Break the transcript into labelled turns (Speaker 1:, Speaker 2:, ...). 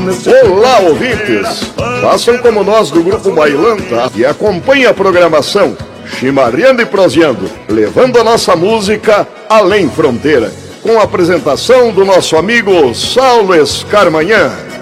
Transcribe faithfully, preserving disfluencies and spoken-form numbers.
Speaker 1: Olá, ouvintes! Façam como nós do Grupo Bailanta e acompanhem a programação Chimarreando e Proseando, levando a nossa música além fronteira, com a apresentação do nosso amigo Saulo Escarmanhã.